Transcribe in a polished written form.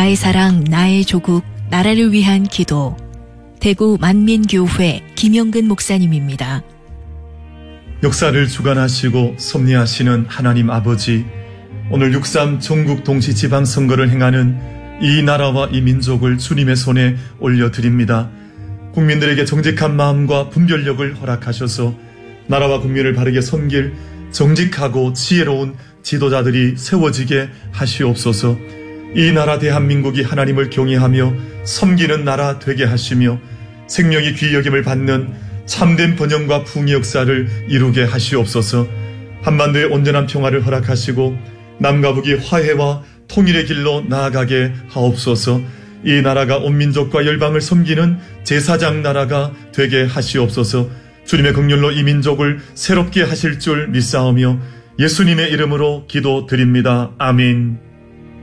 나의 사랑, 나의 조국, 나라를 위한 기도. 대구 만민교회 김영근 목사님입니다. 역사를 주관하시고 섭리하시는 하나님 아버지, 오늘 6.3 전국 동시 지방선거를 행하는 이 나라와 이 민족을 주님의 손에 올려드립니다. 국민들에게 정직한 마음과 분별력을 허락하셔서 나라와 국민을 바르게 섬길 정직하고 지혜로운 지도자들이 세워지게 하시옵소서. 이 나라 대한민국이 하나님을 경외하며 섬기는 나라 되게 하시며 생명이 귀히 여김을 받는 참된 번영과 풍의 역사를 이루게 하시옵소서. 한반도의 온전한 평화를 허락하시고 남과 북이 화해와 통일의 길로 나아가게 하옵소서. 이 나라가 온 민족과 열방을 섬기는 제사장 나라가 되게 하시옵소서. 주님의 긍휼로 이 민족을 새롭게 하실 줄 믿사오며 예수님의 이름으로 기도드립니다. 아멘.